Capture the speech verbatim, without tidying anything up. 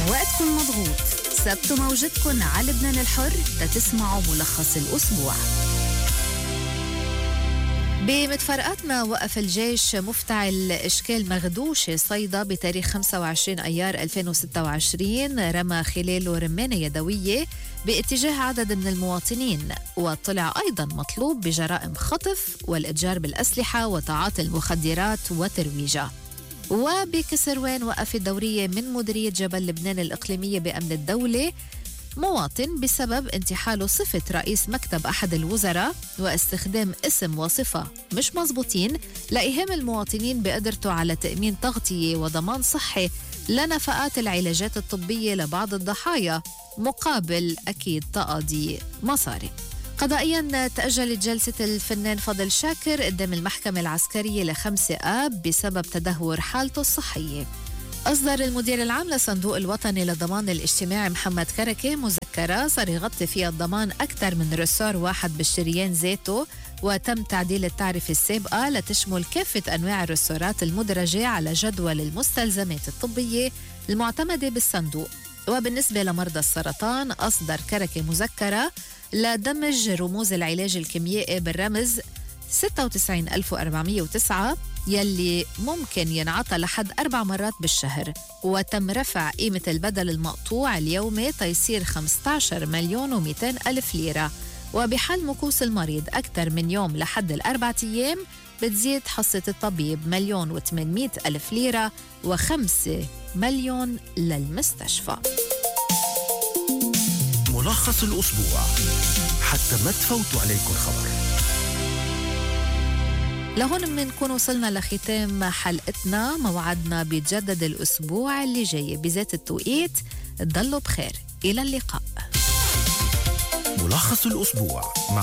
وقتكن مضغوط، سبتوا موجتكن على لبنان الحر تتسمعوا ملخص الأسبوع. بمتفرقاتنا وقف الجيش مفتعل إشكال مغدوشة صيدا بتاريخ خمسة وعشرين أيار ألفين وستة وعشرين، رمى خلاله رمانة يدوية باتجاه عدد من المواطنين، وطلع أيضا مطلوب بجرائم خطف والإتجار بالأسلحة وتعاطي المخدرات وترويجها. وبكسروان وقف الدورية من مديرية جبل لبنان الإقليمية بأمن الدولة مواطن بسبب انتحاله صفة رئيس مكتب أحد الوزراء واستخدام اسم وصفة مش مزبوطين لإيهام المواطنين بقدرته على تأمين تغطية وضمان صحي لنفقات العلاجات الطبية لبعض الضحايا مقابل أكيد تقاضي مصاري. قضائياً تأجلت جلسة الفنان فضل شاكر قدام المحكمة العسكرية لخمسة آب بسبب تدهور حالته الصحية. أصدر المدير العام للصندوق الوطني للضمان الاجتماعي محمد كركي مذكرة صار يغطي فيها الضمان أكثر من رسار واحد بالشريان ذاته، وتم تعديل التعرفة السابقة لتشمل كافة أنواع الرسورات المدرجة على جدول المستلزمات الطبية المعتمدة بالصندوق. وبالنسبة لمرضى السرطان أصدر كركي مذكرة لدمج رموز العلاج الكيميائي بالرمز ستة وتسعين ألف وأربعمية وتسعة يلي ممكن ينعطى لحد أربع مرات بالشهر، وتم رفع قيمة البدل المقطوع اليومي تيصير خمسة عشر مليون ومئتين ألف ليرة، وبحال مكوس المريض أكثر من يوم لحد الأربعة أيام بتزيد حصة الطبيب مليون وثمانمئة ألف ليرة وخمسة مليون للمستشفى. ملخص الأسبوع حتى ما تفوتوا عليكم خبر. لهون منكون وصلنا لختام حلقتنا، موعدنا بيتجدد الأسبوع اللي جاي بذات التوقيت. تضلوا بخير، إلى اللقاء. ملخص الأسبوع مع